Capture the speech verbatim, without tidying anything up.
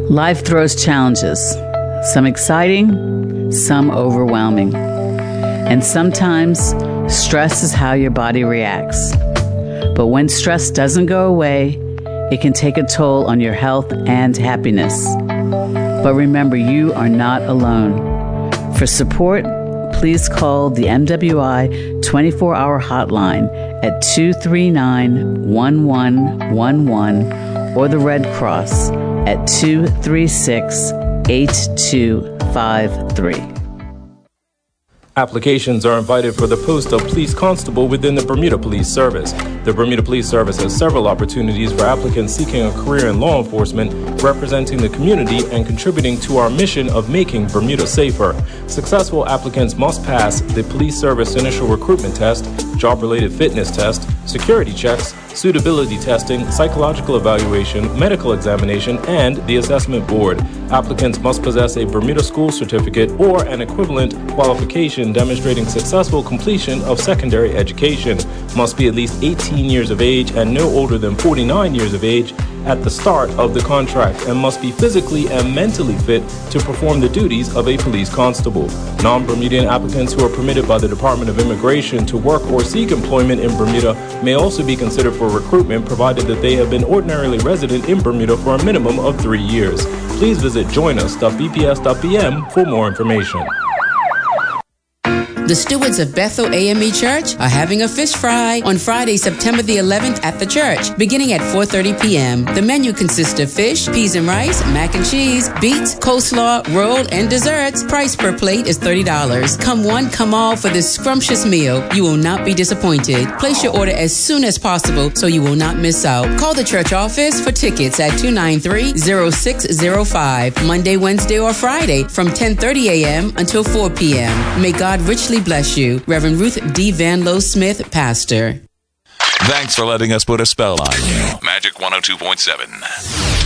Life throws challenges, some exciting, some overwhelming. And sometimes stress is how your body reacts. But when stress doesn't go away, it can take a toll on your health and happiness. But remember, you are not alone. For support, please call the M W I twenty-four hour hotline at two three nine, one one one one or the Red Cross at two three six, eight two five three. Applications are invited for the post of police constable within the Bermuda Police Service. The Bermuda Police Service has several opportunities for applicants seeking a career in law enforcement, representing the community and contributing to our mission of making Bermuda safer. Successful applicants must pass the Police Service initial recruitment test, job-related fitness test, security checks, suitability testing, psychological evaluation, medical examination, and the assessment board. Applicants must possess a Bermuda School Certificate or an equivalent qualification demonstrating successful completion of secondary education, must be at least eighteen years of age and no older than forty-nine years of age at the start of the contract, and must be physically and mentally fit to perform the duties of a police constable. Non-Bermudian applicants who are permitted by the Department of Immigration to work or seek employment in Bermuda may also be considered for recruitment, provided that they have been ordinarily resident in Bermuda for a minimum of three years. Please visit join us dot b p s dot b m for more information. The stewards of Bethel A M E Church are having a fish fry on Friday, September the eleventh at the church, beginning at four thirty p.m. The menu consists of fish, peas and rice, mac and cheese, beets, coleslaw, roll, and desserts. Price per plate is thirty dollars. Come one, come all for this scrumptious meal. You will not be disappointed. Place your order as soon as possible so you will not miss out. Call the church office for tickets at two nine three, zero six zero five, Monday, Wednesday, or Friday from ten thirty a.m. until four p.m. May God richly bless you. Reverend Ruth D. Van Lowe Smith, Pastor. Thanks for letting us put a spell on you. Magic one oh two point seven.